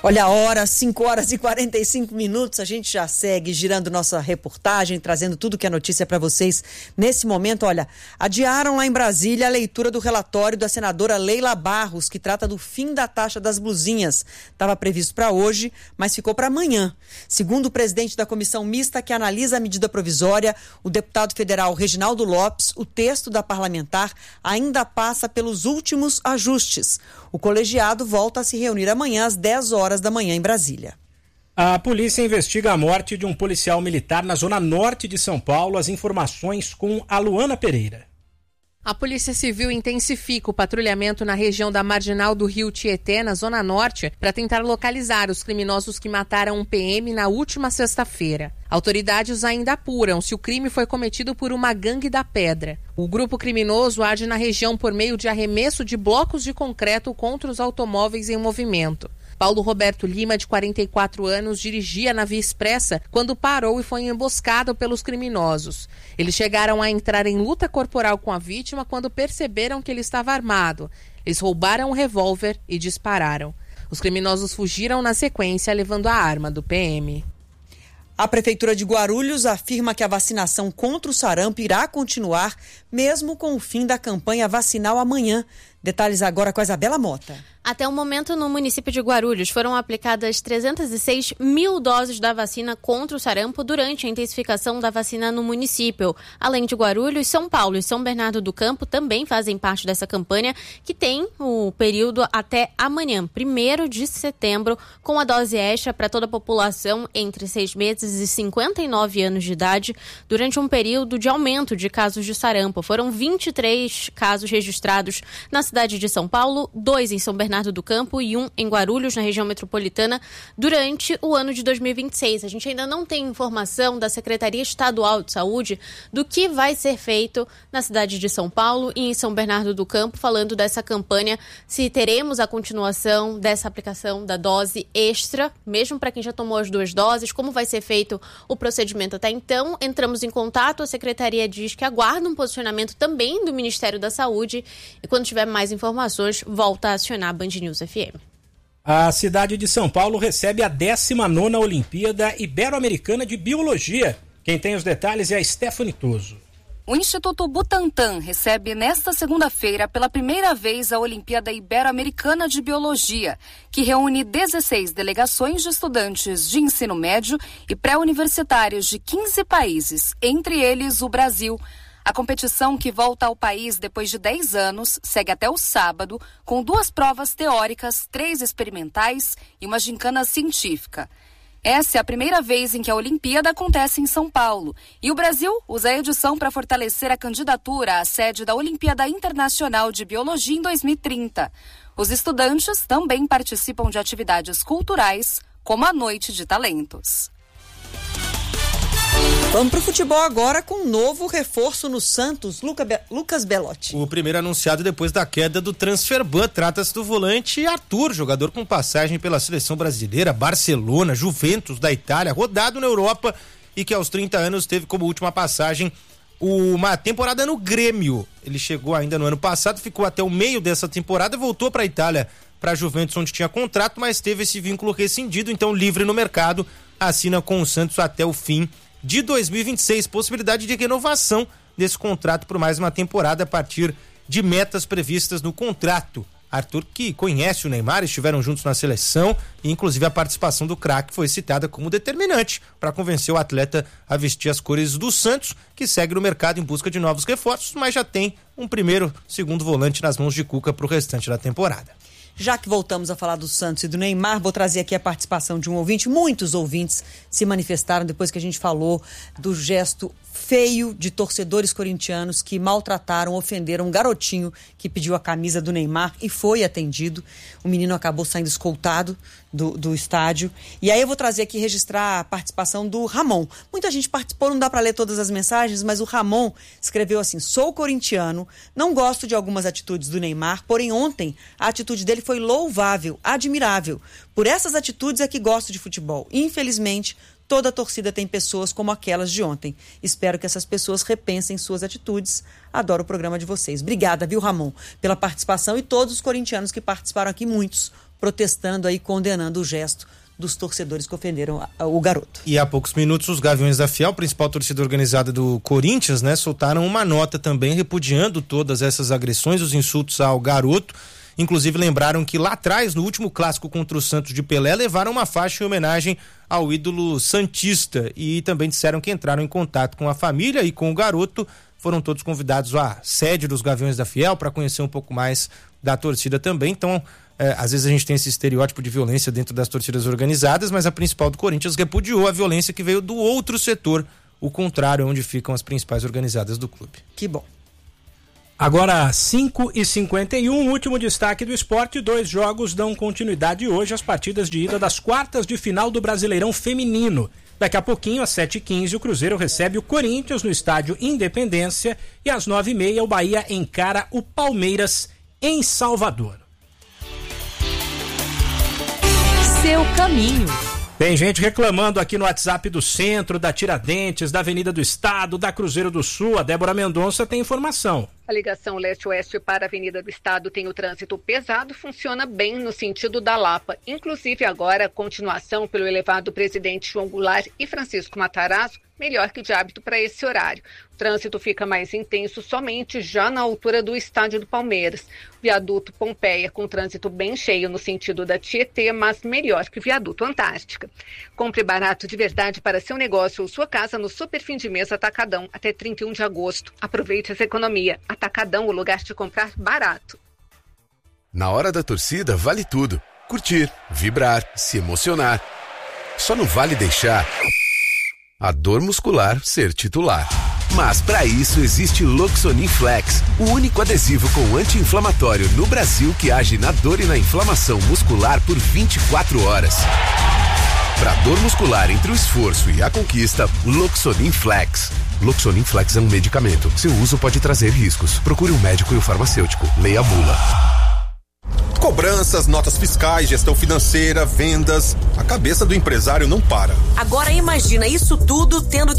Olha a hora, 5h45, a gente já segue girando nossa reportagem, trazendo tudo que é notícia para vocês nesse momento. Olha, adiaram lá em Brasília a leitura do relatório da senadora Leila Barros, que trata do fim da taxa das blusinhas. Estava previsto para hoje, mas ficou para amanhã. Segundo o presidente da comissão mista que analisa a medida provisória, o deputado federal Reginaldo Lopes, o texto da parlamentar ainda passa pelos últimos ajustes. O colegiado volta a se reunir amanhã às 10 horas da manhã em Brasília. A polícia investiga a morte de um policial militar na zona norte de São Paulo. As informações com a Luana Pereira. A Polícia Civil intensifica o patrulhamento na região da marginal do Rio Tietê, na zona norte, para tentar localizar os criminosos que mataram um PM na última sexta-feira. Autoridades ainda apuram se o crime foi cometido por uma gangue da pedra. O grupo criminoso age na região por meio de arremesso de blocos de concreto contra os automóveis em movimento. Paulo Roberto Lima, de 44 anos, dirigia na Via Expressa quando parou e foi emboscado pelos criminosos. Eles chegaram a entrar em luta corporal com a vítima quando perceberam que ele estava armado. Eles roubaram o revólver e dispararam. Os criminosos fugiram na sequência, levando a arma do PM. A Prefeitura de Guarulhos afirma que a vacinação contra o sarampo irá continuar, mesmo com o fim da campanha vacinal amanhã. Detalhes agora com a Isabela Mota. Até o momento, no município de Guarulhos, foram aplicadas 306 mil doses da vacina contra o sarampo durante a intensificação da vacina no município. Além de Guarulhos, São Paulo e São Bernardo do Campo também fazem parte dessa campanha, que tem o período até amanhã, 1º de setembro, com a dose extra para toda a população entre 6 meses e 59 anos de idade, durante um período de aumento de casos de sarampo. Foram 23 casos registrados na cidade de São Paulo, 2 em São Bernardo do Campo e 1 em Guarulhos, na região metropolitana, durante o ano de 2026. A gente ainda não tem informação da Secretaria Estadual de Saúde do que vai ser feito na cidade de São Paulo e em São Bernardo do Campo, falando dessa campanha, se teremos a continuação dessa aplicação da dose extra, mesmo para quem já tomou as 2 doses, como vai ser feito o procedimento até então. Entramos em contato, a Secretaria diz que aguarda um posicionamento também do Ministério da Saúde e quando tiver mais informações, volta a acionar a Band News FM. A cidade de São Paulo recebe a 19ª Olimpíada Ibero-Americana de Biologia. Quem tem os detalhes é a Stephanie Toso. O Instituto Butantan recebe nesta segunda-feira pela primeira vez a Olimpíada Ibero-Americana de Biologia, que reúne 16 delegações de estudantes de ensino médio e pré-universitários de 15 países, entre eles o Brasil. A competição, que volta ao país depois de 10 anos, segue até o sábado, com 2 provas teóricas, 3 experimentais e uma gincana científica. Essa é a primeira vez em que a Olimpíada acontece em São Paulo. E o Brasil usa a edição para fortalecer a candidatura à sede da Olimpíada Internacional de Biologia em 2030. Os estudantes também participam de atividades culturais, como a Noite de Talentos. Vamos para o futebol agora com um novo reforço no Santos, Lucas Belotti. O primeiro anunciado depois da queda do Transferban. Trata-se do volante Arthur, jogador com passagem pela seleção brasileira, Barcelona, Juventus da Itália, rodado na Europa e que aos 30 anos teve como última passagem uma temporada no Grêmio. Ele chegou ainda no ano passado, ficou até o meio dessa temporada, voltou para a Itália, para a Juventus, onde tinha contrato, mas teve esse vínculo rescindido, então livre no mercado, assina com o Santos até o fim de 2026, possibilidade de renovação desse contrato por mais uma temporada a partir de metas previstas no contrato. Arthur, que conhece o Neymar, estiveram juntos na seleção e inclusive a participação do craque foi citada como determinante para convencer o atleta a vestir as cores do Santos, que segue no mercado em busca de novos reforços, mas já tem um segundo volante nas mãos de Cuca para o restante da temporada. Já que voltamos a falar do Santos e do Neymar, vou trazer aqui a participação de um ouvinte. Muitos ouvintes se manifestaram depois que a gente falou do gesto feio de torcedores corintianos que maltrataram, ofenderam um garotinho que pediu a camisa do Neymar e foi atendido. O menino acabou saindo escoltado do estádio. E aí eu vou trazer aqui, registrar a participação do Ramon. Muita gente participou, não dá para ler todas as mensagens, mas o Ramon escreveu assim: sou corintiano, não gosto de algumas atitudes do Neymar, porém ontem a atitude dele foi louvável, admirável. Por essas atitudes é que gosto de futebol. Infelizmente, toda a torcida tem pessoas como aquelas de ontem. Espero que essas pessoas repensem suas atitudes. Adoro o programa de vocês. Obrigada, viu, Ramon, pela participação, e todos os corintianos que participaram aqui, muitos protestando aí, condenando o gesto dos torcedores que ofenderam o garoto. E há poucos minutos os Gaviões da Fiel, principal torcida organizada do Corinthians, né, soltaram uma nota também repudiando todas essas agressões, os insultos ao garoto. Inclusive lembraram que lá atrás, no último clássico contra o Santos de Pelé, levaram uma faixa em homenagem ao ídolo santista e também disseram que entraram em contato com a família e com o garoto. Foram todos convidados à sede dos Gaviões da Fiel para conhecer um pouco mais da torcida também. Então, às vezes a gente tem esse estereótipo de violência dentro das torcidas organizadas, mas a principal do Corinthians repudiou a violência que veio do outro setor, o contrário, onde ficam as principais organizadas do clube. Que bom. Agora 5h51, último destaque do esporte. 2 jogos dão continuidade hoje às partidas de ida das quartas de final do Brasileirão Feminino. Daqui a pouquinho, às 7h15, o Cruzeiro recebe o Corinthians no estádio Independência e às 9h30 o Bahia encara o Palmeiras em Salvador. Seu caminho. Tem gente reclamando aqui no WhatsApp do Centro, da Tiradentes, da Avenida do Estado, da Cruzeiro do Sul. A Débora Mendonça tem informação. A ligação leste-oeste para a Avenida do Estado tem o trânsito pesado, funciona bem no sentido da Lapa. Inclusive agora, a continuação pelo elevado Presidente João Goulart e Francisco Matarazzo, melhor que de hábito para esse horário. O trânsito fica mais intenso somente já na altura do estádio do Palmeiras. Viaduto Pompeia com trânsito bem cheio no sentido da Tietê, mas melhor que o Viaduto Antártica. Compre barato de verdade para seu negócio ou sua casa no Super Fim de Mês Atacadão até 31 de agosto. Aproveite essa economia. Atacadão, o lugar de comprar barato. Na hora da torcida, vale tudo. Curtir, vibrar, se emocionar. Só não vale deixar a dor muscular ser titular. Mas para isso existe Loxonin Flex, o único adesivo com anti-inflamatório no Brasil que age na dor e na inflamação muscular por 24 horas. Para dor muscular entre o esforço e a conquista, Loxonin Flex. Loxonin Flex é um medicamento. Seu uso pode trazer riscos. Procure um médico e um farmacêutico. Leia a bula. Cobranças, notas fiscais, gestão financeira, vendas. A cabeça do empresário não para. Agora imagina isso tudo tendo que